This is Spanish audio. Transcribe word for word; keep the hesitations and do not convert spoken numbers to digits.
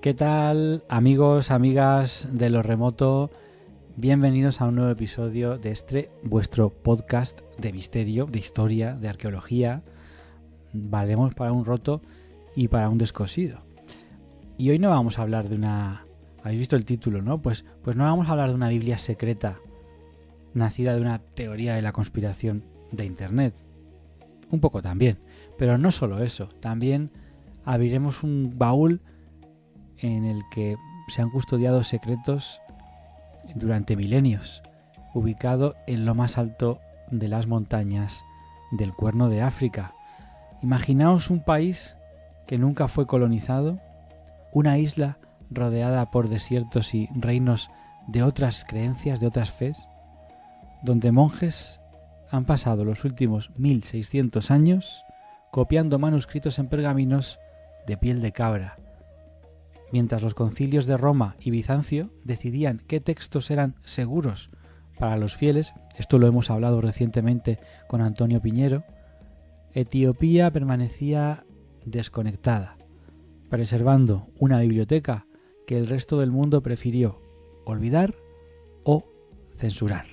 ¿Qué tal, amigos, amigas de lo remoto? Bienvenidos a un nuevo episodio de este vuestro podcast de misterio, de historia, de arqueología. Valemos para un roto y para un descosido. Y hoy no vamos a hablar de una... ¿Habéis visto el título, no? Pues, pues no vamos a hablar de una Biblia secreta nacida de una teoría de la conspiración de Internet. Un poco también. Pero no solo eso. También abriremos un baúl en el que se han custodiado secretos durante milenios, ubicado en lo más alto de las montañas del Cuerno de África. Imaginaos un país que nunca fue colonizado, una isla rodeada por desiertos y reinos de otras creencias, de otras fes, donde monjes han pasado los últimos mil seiscientos años copiando manuscritos en pergaminos de piel de cabra, mientras los concilios de Roma y Bizancio decidían qué textos eran seguros para los fieles. Esto lo hemos hablado recientemente con Antonio Piñero. Etiopía permanecía desconectada, preservando una biblioteca que el resto del mundo prefirió olvidar o censurar.